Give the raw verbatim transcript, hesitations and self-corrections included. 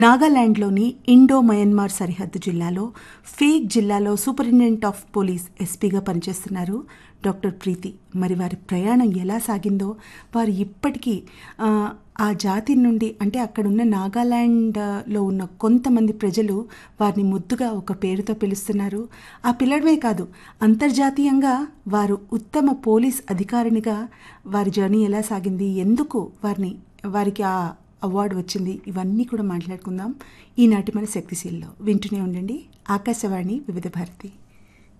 నాగాలాండ్లోని Indo Myanmar సరిహద్దు జిల్లాలో fake జిల్లాలో సూపరింటెండెంట్ ఆఫ్ పోలీస్ ఎస్పీగా పనిచేస్తున్నారు డాక్టర్ ప్రీతి. మరి వారి ప్రయాణం ఎలా సాగిందో, వారు ఇప్పటికీ ఆ జాతి నుండి అంటే అక్కడున్న నాగాలాండ్లో ఉన్న కొంతమంది ప్రజలు వారిని ముద్దుగా ఒక పేరుతో పిలుస్తున్నారు. ఆ పిలవడమే కాదు, అంతర్జాతీయంగా వారు ఉత్తమ పోలీస్ అధికారినిగా వారి జర్నీ ఎలా సాగింది, ఎందుకు వారిని వారికి ఆ అవార్డు వచ్చింది, ఇవన్నీ కూడా మాట్లాడుకుందాం ఈనాటి మన శక్తిశీల్లో. వింటూనే ఉండండి ఆకాశవాణి వివిధ భారతి.